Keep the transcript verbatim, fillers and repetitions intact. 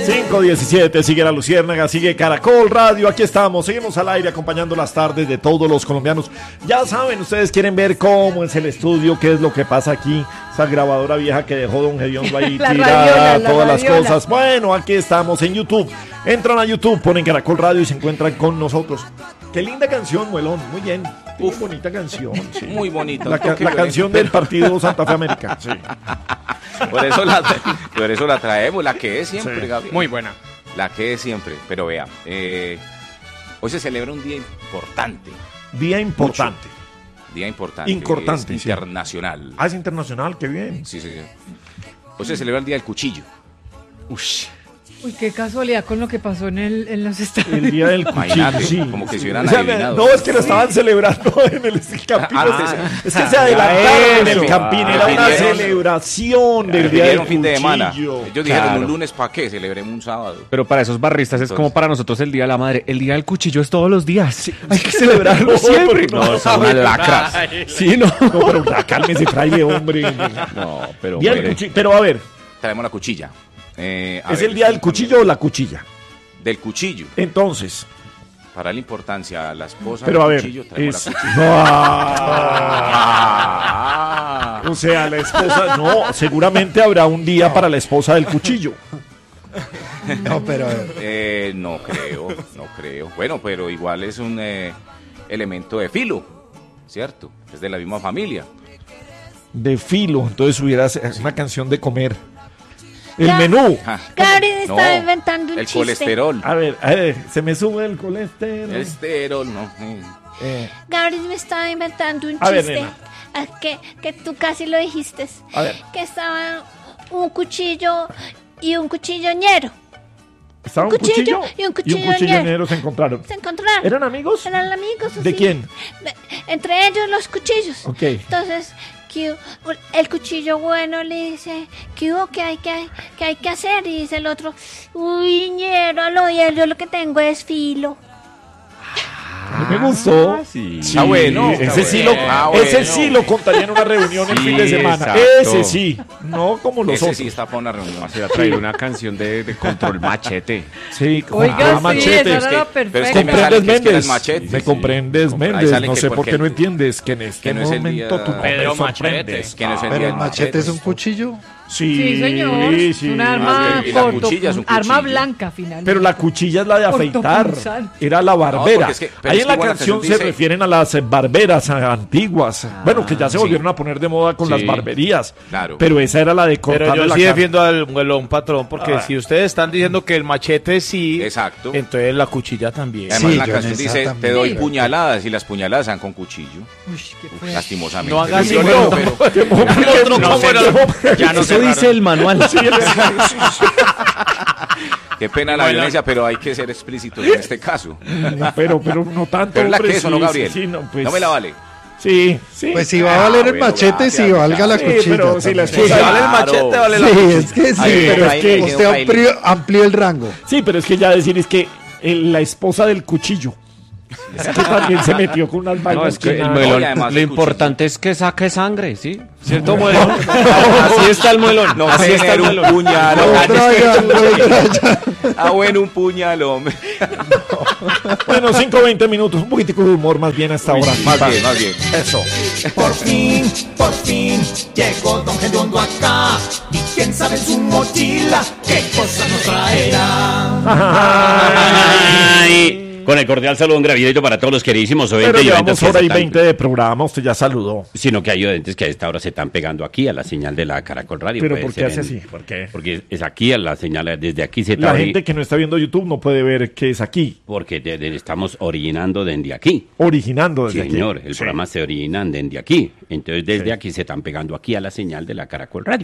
cinco diecisiete, sigue La Luciérnaga, sigue Caracol Radio, aquí estamos, seguimos al aire acompañando las tardes de todos los colombianos. Ya saben, ustedes quieren ver cómo es el estudio, qué es lo que pasa aquí, esa grabadora vieja que dejó Don Gediondo ahí La tirada, radiola, la todas las radiola. cosas. Bueno, aquí estamos en YouTube, entran a YouTube, ponen Caracol Radio y se encuentran con nosotros. Qué linda canción, Muelón, muy bien. Muy bonita canción. Sí. Muy bonita. La, ca- la canción del partido Santa Fe América. Sí. Por eso la, por eso la traemos, la que es siempre, Sí. Gabriel. Muy buena. La que es siempre. Pero vea, eh, hoy se celebra un día importante. Día importante. Día importante. Importante, es sí. internacional. Ah, es internacional, qué bien. Sí, sí, sí. Hoy se celebra el Día del Cuchillo. Ush. Uy, qué casualidad con lo que pasó en, el, en los Estados El día del cuchillo, Imagínate, sí. como que se hubieran O sea, adivinado. no, es que lo estaban celebrando en el Campín. Ah, es que se adelantaron en el eso. Campín. Era Ah, una pidieron- celebración del día del Pidieron fin de semana. cuchillo. Ellos dijeron Claro. un lunes, ¿para qué? Celebremos un sábado. Pero para esos barristas es Entonces- como para nosotros el Día de la Madre. El Día del Cuchillo es todos los días. Hay que celebrarlo celebrarlo siempre. No, No, son saben unas lacras. Sí, no. No, pero ya, cálmese, fraile, hombre. No, pero... Día del hombre. cuchillo. Pero a ver, Traemos la cuchilla. Eh, a ¿es ver, el día del cuchillo o la cuchilla? Del cuchillo. Entonces, Para la importancia a la esposa pero a del ver, cuchillo, traemos es... la cuchilla. Ah. O sea, la esposa, no, seguramente habrá un día para la esposa del cuchillo. No, pero Eh, no creo, no creo. Bueno, pero igual es un eh, elemento de filo, ¿cierto? Es de la misma familia. De filo, entonces hubiera una canción de comer. El Ya. menú. Ah, Gabriel no, estaba inventando un el chiste. colesterol. A ver, a ver, se me sube el colesterol. Colesterol, no. eh. Eh, Gabriel me estaba inventando un A ver, chiste. nena. Ah, que, que tú casi lo dijiste. A ver. Que estaba un cuchillo y un cuchilloñero. Estaba un Un cuchillo, cuchillo y un y un cuchillonero. cuchillonero se encontraron. Se encontraron. ¿Eran amigos? Eran amigos. ¿De sí. quién? De- entre ellos los cuchillos. Ok. Entonces, que el cuchillo bueno le dice, ¿qué hubo? ¿Qué hay que, qué hay que hacer? Y dice el otro, uy, ñero, lo yo lo que tengo es filo. Me gustó. sí. Está bueno, Ese está sí, bueno. lo, Ah, ese bueno. sí lo contaría en una reunión el Sí, fin de semana. exacto. Ese sí. No como los Ese otros. sí está para una reunión. Se va a traer una canción de, de Control Machete. Sí, Oiga, ah, sí, machete. esa Es era que- la pero es perfecta. que me sale comprendes, que es que era el Méndez. machete. Me Sí, comprendes, sí. Méndez. Ahí sale No que sé por porque- qué no entiendes que en este que no es el momento día- tu papá Pedro me sorprendes. Que no es el pero día el del machete es un cuchillo. Sí, Sí, señor. sí, Es sí. una arma y la corto, cuchilla es un arma cuchillo. blanca finalmente. Pero la cuchilla es la de afeitar. Cortopunzante. Era la barbera. porque es que- pero Ahí es en que la igual la canción canción se dice- refieren a las eh, barberas eh, antiguas. bueno, que ya se sí. volvieron a poner de moda con Sí. las barberías. Claro. Pero esa era la de cortarle Pero yo la sí cara. defiendo al muelón, patrón, porque Ah. si ustedes están diciendo que el machete sí, Exacto. entonces la cuchilla también. Además, Sí, la yo canción en esa dice, te también. doy Sí. puñaladas y las puñaladas sean con cuchillo. Uy, qué Uf, feo. lastimosamente. No hagas Yo eso. no, pero- Qué momento, otro, no ¿cómo sé, era? qué- Ya no Eso sé, dice el manual. Sí, el- Qué pena la Bueno. violencia, pero hay que ser explícitos en este caso. pero, pero no tanto. Pero es la hombre, que eso, sí, ¿no, Gabriel? sí, no, pues- No me la vale. Sí, sí. Pues si va a Ah, valer el bueno, machete, gracias, si valga la Sí, cuchilla. pero si la también. esposa- Si vale el Claro. machete, vale la Sí, cuchilla. es que sí, Ahí pero quedó es que quedó usted baile. amplió, amplió el rango. Sí, pero es que ya decir es que eh, la esposa del cuchillo. Es que también se metió con unas vainas. No, es que el nada. muelón, y además lo el importante es que saque sangre, ¿sí? ¿Cierto, muelón? Así está el muelón. No Así está tener el un muelón. puñalón. No traigan, no traigan. Ah, bueno, un puñalón. Bueno, cinco veinte minutos, un poquitico de humor más bien hasta ahora. Más bien, más bien. Eso. Por fin, por fin, llegó Don Gediondo acá. Y quién sabe en su mochila qué cosas nos traerá. Ay, con el cordial saludo, un gravidito para todos los queridísimos Pero oyentes y oyentes llevamos que hora se y están- veinte de programa, usted ya saludó. Sino que hay oyentes que a esta hora se están pegando aquí a la señal de la Caracol Radio. Pero puede ¿por qué ser hace en- así? ¿Por qué? Porque es aquí a la señal, desde aquí se está La ori- gente que no está viendo YouTube no puede ver que es aquí, porque de- de- estamos originando desde aquí. originando desde Sí, aquí. señor, el Sí. programa se originan desde aquí. Entonces desde aquí se están pegando aquí a la señal de la Caracol Radio.